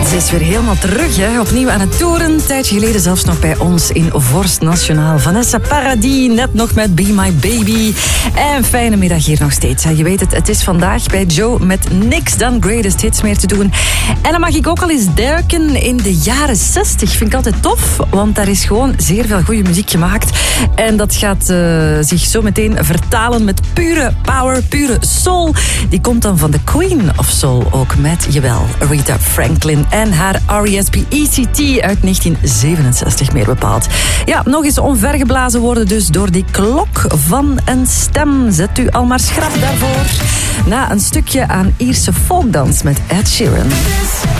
Ze is weer helemaal terug, hè? Opnieuw aan het toeren. Een tijdje geleden zelfs nog bij ons in Vorst Nationaal. Vanessa Paradis, net nog met Be My Baby. En fijne middag hier nog steeds. Je weet het, het is vandaag bij Joe met niks dan greatest hits meer te doen. En dan mag ik ook al eens duiken in de jaren 60. Vind ik altijd tof, want daar is gewoon zeer veel goede muziek gemaakt. En dat gaat zich zo meteen vertalen met pure power, pure soul. Die komt dan van de Queen of Soul ook met, jawel, Aretha Franklin en haar R.E.S.P.E.C.T. uit 1967 meer bepaald. Ja, nog eens omvergeblazen worden dus door die klok van een stem. Zet u al maar schrap daarvoor. Na een stukje aan Ierse folkdans met Ed Sheeran.